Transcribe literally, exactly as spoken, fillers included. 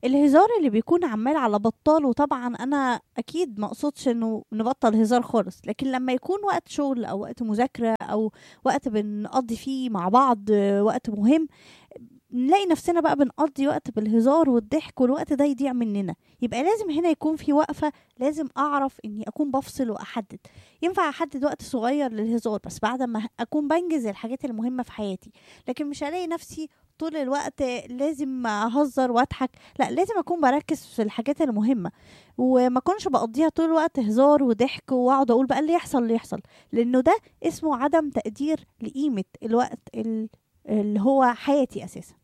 الهزار اللي بيكون عمال على بطال، وطبعا انا اكيد ما اقصدش انه نبطل هزار خالص، لكن لما يكون وقت شغل او وقت مذاكرة او وقت بنقضي فيه مع بعض آه، وقت مهم، نلاقي نفسنا بقى بنقضي وقت بالهزار والضحك، والوقت ده يضيع مننا. يبقى لازم هنا يكون في وقفة، لازم اعرف اني اكون بفصل واحدد. ينفع احدد وقت صغير للهزار بس بعد ما اكون بنجز الحاجات المهمة في حياتي، لكن مش هلاقي نفسي طول الوقت لازم اهزر واضحك. لا، لازم اكون بركز في الحاجات المهمة، وما اكونش بقضيها طول الوقت هزار وضحك واقعد اقول بقى اللي يحصل اللي يحصل، لانه ده اسمه عدم تقدير لقيمة الوقت ال- اللي هو حياتي اساسا.